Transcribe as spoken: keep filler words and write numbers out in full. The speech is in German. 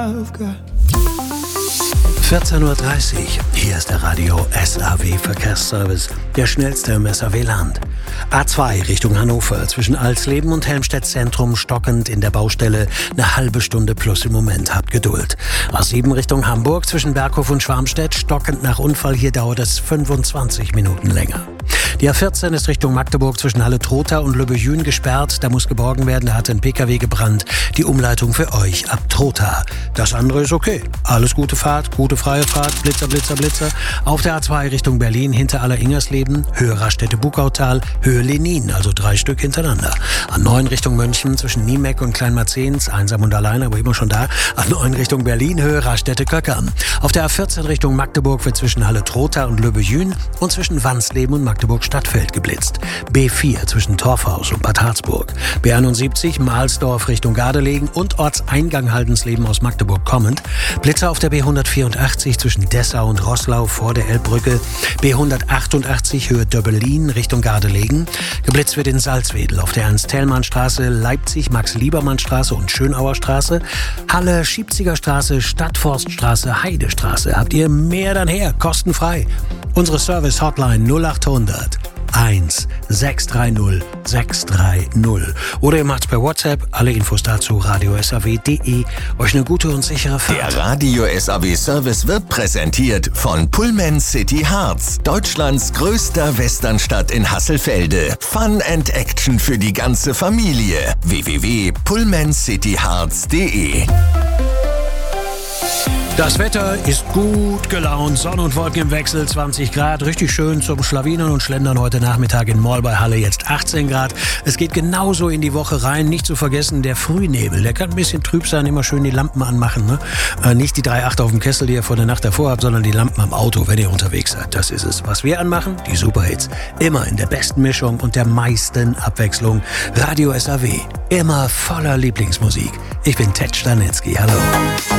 vierzehn Uhr dreißig, hier ist der Radio S A W Verkehrsservice, der schnellste im S A W-Land. A zwei Richtung Hannover, zwischen Alsleben und Helmstedt Zentrum stockend in der Baustelle, eine halbe Stunde plus im Moment, habt Geduld. A sieben Richtung Hamburg, zwischen Berghof und Schwarmstedt, stockend nach Unfall, hier dauert es fünfundzwanzig Minuten länger. Die A vierzehn ist Richtung Magdeburg zwischen Halle-Trotha und Lübbejün gesperrt. Da muss geborgen werden, da hat ein P K W gebrannt. Die Umleitung für euch ab Trotha. Das andere ist okay. Alles gute Fahrt, gute freie Fahrt, Blitzer, Blitzer, Blitzer. Auf der A zwei Richtung Berlin, hinter Aller-Ingersleben, Höhe Raststätte-Bukautal, Höhe Lenin, also drei Stück hintereinander. A neun Richtung München zwischen Niemeck und Kleinmarzens, einsam und allein, aber immer schon da. A neun Richtung Berlin, Höhe Raststätte-Köckern. Auf der A vierzehn Richtung Magdeburg wird zwischen Halle-Trotha und Lübbejün und zwischen Wansleben und Magdeburg Stadtfeld geblitzt. B vier zwischen Torfhaus und Bad Harzburg. B einundsiebzig Mahlsdorf Richtung Gardelegen und Ortseingang Haldensleben aus Magdeburg kommend. Blitzer auf der B hundertvierundachtzig zwischen Dessau und Roßlau vor der Elbbrücke. B hundertachtundachtzig Höhe Döbbelin Richtung Gardelegen. Geblitzt wird in Salzwedel auf der Ernst-Thälmann-Straße, Leipzig, Max-Liebermann-Straße und Schönauer Straße. Halle, Schiebziger Straße, Stadtforststraße, Heidestraße. Habt ihr mehr dann her, kostenfrei. Unsere Service-Hotline null achthundert eins sechs drei null sechs drei null. Oder ihr macht's per WhatsApp. Alle Infos dazu radio s a w punkt d e. Euch eine gute und sichere Fahrt. Der Radio S A W Service wird präsentiert von Pullman City Harz, Deutschlands größter Westernstadt in Hasselfelde. Fun and Action für die ganze Familie. w w w punkt pullman city harz punkt d e. Das Wetter ist gut gelaunt, Sonne und Wolken im Wechsel, zwanzig Grad, richtig schön zum Schlawinern und Schlendern heute Nachmittag in Moll bei Halle, jetzt achtzehn Grad. Es geht genauso in die Woche rein, nicht zu vergessen der Frühnebel, der kann ein bisschen trüb sein, immer schön die Lampen anmachen, ne? Äh, nicht die drei Komma acht auf dem Kessel, die ihr vor der Nacht davor habt, sondern die Lampen am Auto, wenn ihr unterwegs seid, das ist es. Was wir anmachen, die Superhits, immer in der besten Mischung und der meisten Abwechslung. Radio S A W, immer voller Lieblingsmusik. Ich bin Ted Stanitzky, hallo.